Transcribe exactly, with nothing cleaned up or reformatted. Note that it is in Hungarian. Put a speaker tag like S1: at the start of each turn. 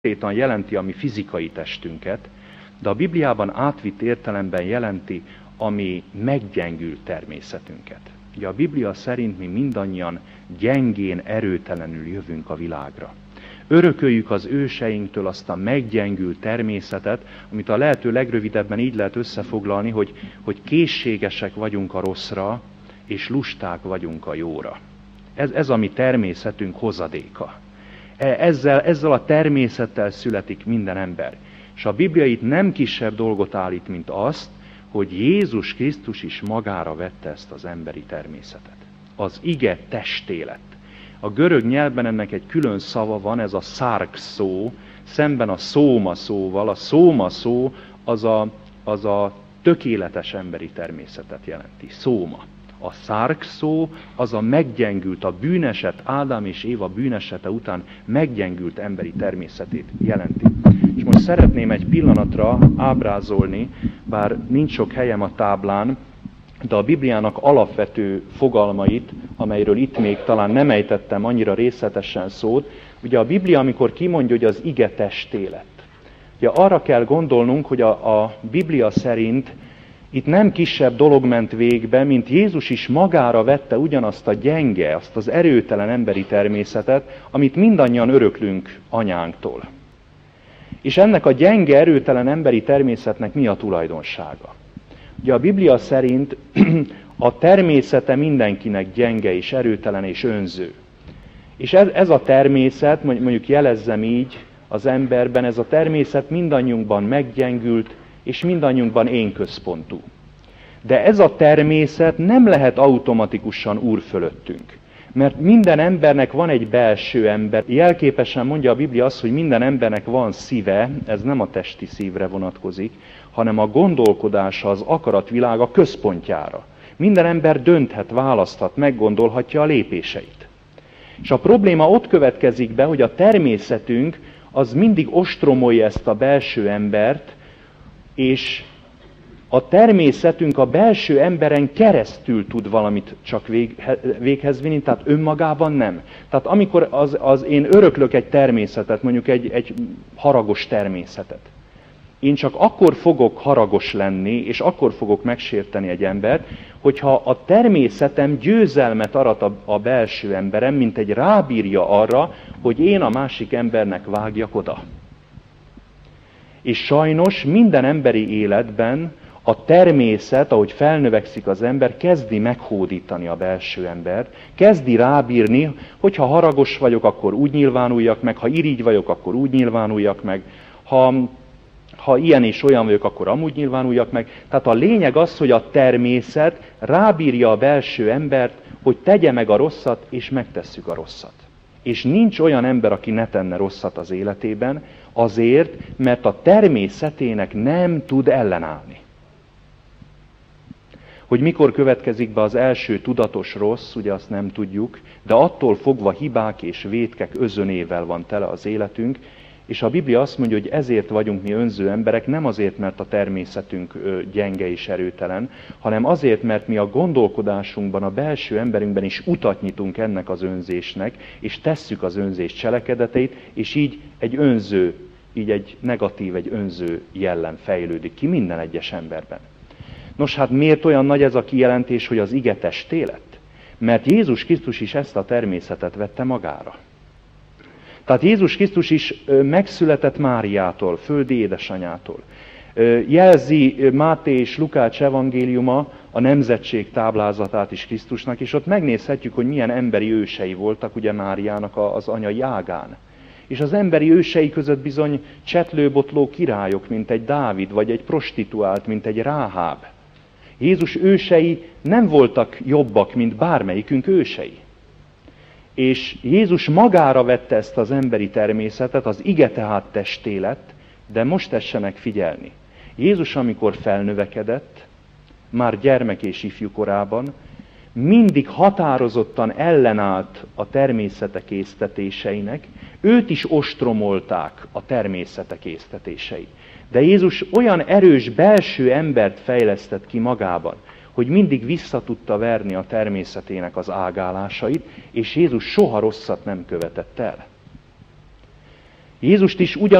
S1: konkrétan jelenti a mi fizikai testünket, de a Bibliában átvitt értelemben jelenti a mi meggyengült természetünket. Ugye a Biblia szerint mi mindannyian gyengén, erőtelenül jövünk a világra. Örököljük az őseinktől azt a meggyengült természetet, amit a lehető legrövidebben így lehet összefoglalni, hogy, hogy készségesek vagyunk a rosszra, és lusták vagyunk a jóra. Ez, ez a mi természetünk hozadéka. Ezzel, ezzel a természettel születik minden ember. És a Biblia itt nem kisebb dolgot állít, mint azt, hogy Jézus Krisztus is magára vette ezt az emberi természetet. Az ige testé lett. A görög nyelvben ennek egy külön szava van, ez a szárk szó, szemben a szóma szóval. A szóma szó az a, az a tökéletes emberi természetet jelenti. Szóma. A szárk szó az a meggyengült, a bűneset, Ádám és Éva bűnesete után meggyengült emberi természetét jelenti. És most szeretném egy pillanatra ábrázolni, bár nincs sok helyem a táblán, de a Bibliának alapvető fogalmait, amelyről itt még talán nem ejtettem annyira részletesen szót. Ugye a Biblia, amikor kimondja, hogy az ige testé lett. Ugye arra kell gondolnunk, hogy a, a Biblia szerint itt nem kisebb dolog ment végbe, mint Jézus is magára vette ugyanazt a gyenge, azt az erőtelen emberi természetet, amit mindannyian öröklünk anyánktól. És ennek a gyenge, erőtelen emberi természetnek mi a tulajdonsága? Ugye a Biblia szerint a természete mindenkinek gyenge és erőtelen és önző. És ez, ez a természet, mondjuk jelezzem így az emberben, ez a természet mindannyiunkban meggyengült, és mindannyiunkban én központú. De ez a természet nem lehet automatikusan úr fölöttünk. Mert minden embernek van egy belső ember. Jelképesen mondja a Biblia azt, hogy minden embernek van szíve, ez nem a testi szívre vonatkozik, hanem a gondolkodása, az akaratvilága központjára. Minden ember dönthet, választhat, meggondolhatja a lépéseit. És a probléma ott következik be, hogy a természetünk az mindig ostromolja ezt a belső embert, és a természetünk a belső emberen keresztül tud valamit csak vég, véghez vinni, tehát önmagában nem. Tehát amikor az, az én öröklök egy természetet, mondjuk egy, egy haragos természetet, én csak akkor fogok haragos lenni, és akkor fogok megsérteni egy embert, hogyha a természetem győzelmet arat a, a belső emberem, mint egy rábírja arra, hogy én a másik embernek vágjak oda. És sajnos minden emberi életben a természet, ahogy felnövekszik az ember, kezdi meghódítani a belső embert, kezdi rábírni, hogy ha haragos vagyok, akkor úgy nyilvánuljak meg, ha irigy vagyok, akkor úgy nyilvánuljak meg, ha, ha ilyen és olyan vagyok, akkor amúgy nyilvánuljak meg. Tehát a lényeg az, hogy a természet rábírja a belső embert, hogy tegye meg a rosszat, és megtesszük a rosszat. És nincs olyan ember, aki ne tenne rosszat az életében, azért, mert a természetének nem tud ellenállni. Hogy mikor következik be az első tudatos rossz, ugye azt nem tudjuk, de attól fogva hibák és vétkek özönével van tele az életünk, és a Biblia azt mondja, hogy ezért vagyunk mi önző emberek, nem azért, mert a természetünk gyenge és erőtelen, hanem azért, mert mi a gondolkodásunkban, a belső emberünkben is utat nyitunk ennek az önzésnek, és tesszük az önzés cselekedeteit, és így egy önző, így egy negatív, egy önző jellem fejlődik ki minden egyes emberben. Nos, hát miért olyan nagy ez a kijelentés, hogy az ige testé lett? Mert Jézus Krisztus is ezt a természetet vette magára. Tehát Jézus Krisztus is megszületett Máriától, földi édesanyától. Jelzi Máté és Lukács evangéliuma a nemzetség táblázatát is Krisztusnak, és ott megnézhetjük, hogy milyen emberi ősei voltak ugye Máriának az anyai ágán. És az emberi ősei között bizony csetlőbotló királyok, mint egy Dávid, vagy egy prostituált, mint egy Ráháb. Jézus ősei nem voltak jobbak, mint bármelyikünk ősei. És Jézus magára vette ezt az emberi természetet, az ige tehát testé lett, de most tessenek figyelni. Jézus, amikor felnövekedett, már gyermek és ifjú korában, mindig határozottan ellenállt a természete késztetéseinek, őt is ostromolták a természete késztetései. De Jézus olyan erős belső embert fejlesztett ki magában, hogy mindig vissza tudta verni a természetének az ágálásait, és Jézus soha rosszat nem követett el. Jézust is ugyanúgy